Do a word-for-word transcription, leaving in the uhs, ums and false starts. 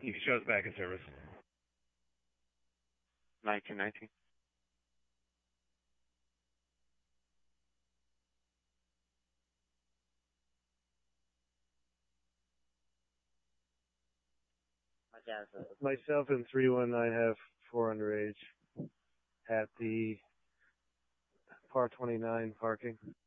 You can show us back in service. nineteen nineteen. Myself and three one nine have four underage at the par twenty-nine parking.